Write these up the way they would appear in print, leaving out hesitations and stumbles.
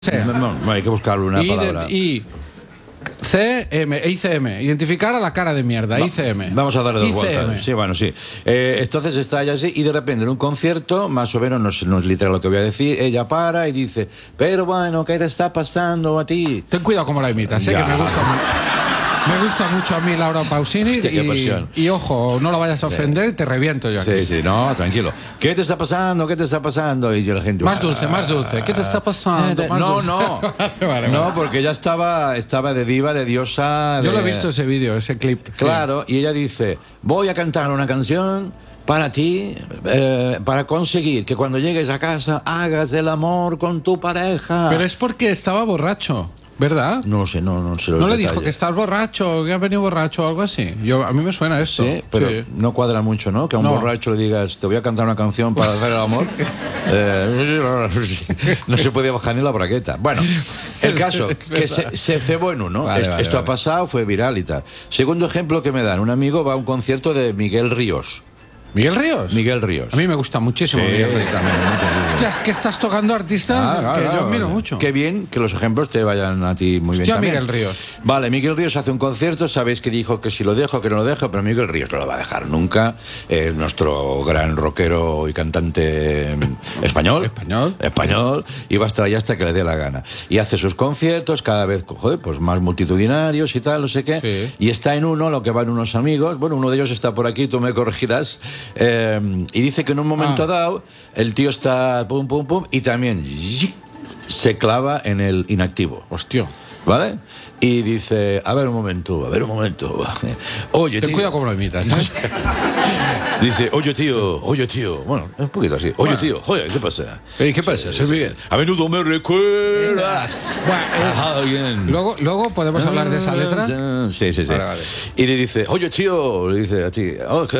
sea. No, hay que buscarle una palabra. ICM, identificar a la cara de mierda, ICM. Vamos a darle dos ICM. vueltas. Sí, bueno, sí. Entonces está ella así y de repente en un concierto, más o menos, no es literal lo que voy a decir, ella para y dice, pero bueno, ¿qué te está pasando a ti? Ten cuidado cómo la imitas, que me gusta mucho a mí Laura Pausini. Hostia, qué pasión. Y ojo, no la vayas a ofender, te reviento yo aquí. Sí, no, tranquilo. ¿Qué te está pasando? ¿Qué te está pasando? Y yo la gente... Más dulce. ¿Qué te está pasando? No, porque ella estaba de diva, de diosa... Yo lo he visto ese vídeo, ese clip. Claro, sí. Y ella dice, voy a cantar una canción para ti, para conseguir que cuando llegues a casa hagas el amor con tu pareja. Pero es porque estaba borracho, ¿verdad? No sé, no sé. ¿No le dijo que estás borracho, que has venido borracho o algo así? A mí me suena esto. Sí, pero no cuadra mucho, ¿no? Que a un borracho le digas, te voy a cantar una canción para hacer el amor. No se podía bajar ni la bragueta. Bueno, el caso, que se cebó en uno. Esto ha pasado, fue viral y tal. Segundo ejemplo que me dan, un amigo va a un concierto de Miguel Ríos. ¿Miguel Ríos? Miguel Ríos. A mí me gusta muchísimo Miguel Ríos. También, mucho. Es que estás tocando artistas que yo admiro mucho. Qué bien que los ejemplos te vayan a ti muy bien también. Miguel Ríos. Vale, Miguel Ríos hace un concierto, sabéis que dijo que si lo dejo, que no lo dejo, pero Miguel Ríos no lo va a dejar nunca. Nuestro gran rockero y cantante español. Y va a estar ahí hasta que le dé la gana. Y hace sus conciertos cada vez, pues más multitudinarios y tal, no sé qué. Sí. Y está en uno, lo que van unos amigos. Bueno, uno de ellos está por aquí, tú me corregirás. Y dice que en un momento dado el tío está pum, pum, pum y también se clava en el inactivo. Hostia. ¿Vale? Y dice, a ver un momento. Oye, ten tío. cuidado cómo lo imitas. Dice, oye, tío. Bueno, un poquito así. Oye, tío, ¿qué pasa? ¿Qué pasa? Soy Miguel. A menudo me recuerdas a alguien. Luego podemos hablar de esa letra. Sí. Vale. Y le dice, oye, tío, le dice a ti,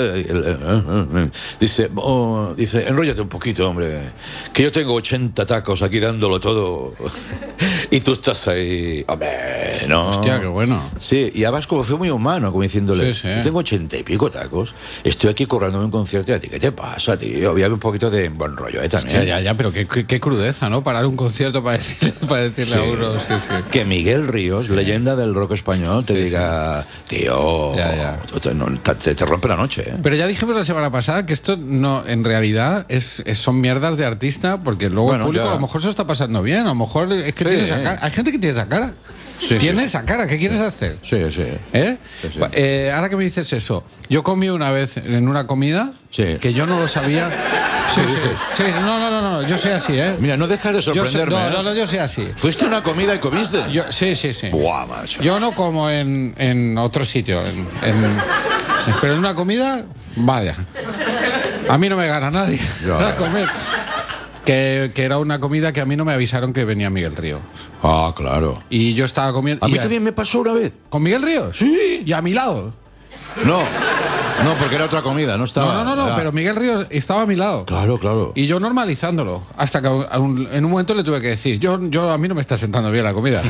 dice, enróllate un poquito, hombre, que yo tengo 80 tacos aquí dándolo todo y tú estás ahí, hombre, no. Hostia, qué bueno. Sí, y además como fue muy humano, como diciéndole, sí. yo tengo 80 y pico tacos, estoy aquí currándome un concierto y a ti, ¿qué te pasa, tío? Había un poquito de buen rollo, también. Hostia, ya, pero qué crudeza, ¿no? Parar un concierto para decirle a uno, sí. Que Miguel Ríos, leyenda del rock español, te diga, tío, te rompe la noche, ¿eh? Pero ya dijimos la semana pasada que esto no, en realidad son mierdas de artista, porque luego el público a lo mejor se está pasando bien, a lo mejor es que tiene esa cara. Hay gente que tiene esa cara. Tiene esa cara, ¿qué quieres hacer? Sí. Ahora que me dices eso, yo comí una vez en una comida que yo no lo sabía. Sí, no, yo soy así, ¿eh? Mira, no dejas de sorprenderme. No, yo soy así. ¿Fuiste a una comida y comiste? Sí. Buah, macho. Yo no como en otro sitio, pero en una comida, vaya. A mí no me gana nadie a comer. Que era una comida que a mí no me avisaron que venía Miguel Ríos. Ah, claro. Y yo estaba comiendo... A mí también me pasó una vez. ¿Con Miguel Ríos? Sí. ¿Y a mi lado? No, porque era otra comida, no estaba... No, pero Miguel Ríos estaba a mi lado. Claro. Y yo normalizándolo, hasta que en un momento le tuve que decir, a mí no me está sentando bien la comida.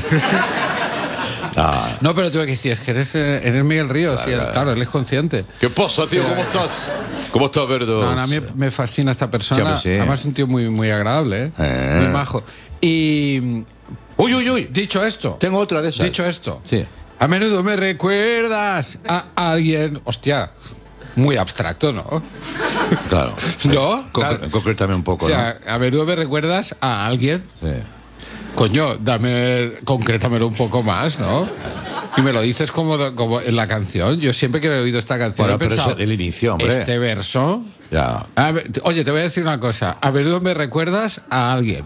No, pero tuve que decir, es que eres Miguel Ríos. Claro, él es consciente. ¿Qué pasa, tío? ¿Cómo estás? ¿Cómo estás, Verdos? A mí me fascina esta persona. Sí. Además, un tío muy agradable, muy majo. Y... Uy. Dicho esto... Tengo otra de esas. Dicho esto... Sí. A menudo me recuerdas a alguien... Hostia, muy abstracto, ¿no? Claro. ¿No? Concrétame un poco, o sea, ¿no? A menudo me recuerdas a alguien... Sí. Coño, concrétamelo un poco más, ¿no? Y me lo dices como en la canción. Yo siempre que he oído esta canción he pensado, pero es el inicio, hombre. Este verso... Ya. Oye, te voy a decir una cosa. A menudo me recuerdas a alguien.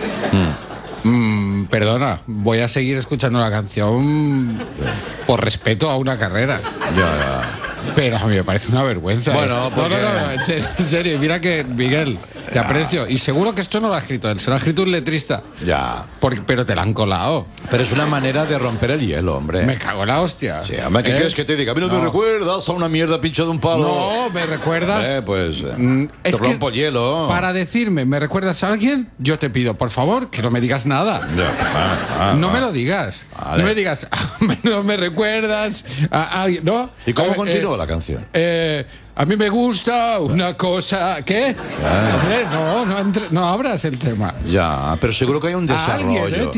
Perdona, voy a seguir escuchando la canción por respeto a una carrera. Ya. Pero a mí me parece una vergüenza. Bueno, porque... No, en serio, mira que, Miguel, te aprecio. Y seguro que esto no lo ha escrito él, se lo ha escrito un letrista. Ya. Pero te la han colado. Pero es una manera de romper el hielo, hombre. Me cago en la hostia. Sí, hombre, ¿qué quieres que te diga? A mí no me recuerdas a una mierda pincha de un palo. No, me recuerdas... te rompo hielo. Para decirme, ¿me recuerdas a alguien? Yo te pido, por favor, que no me digas nada. No me lo digas. Vale. No me digas, no me recuerdas a alguien. ¿No? ¿Y cómo continúa la canción? A mí me gusta una cosa... ¿Qué? Hombre, no abras el tema. Ya, pero seguro que hay un desarrollo. Alguien,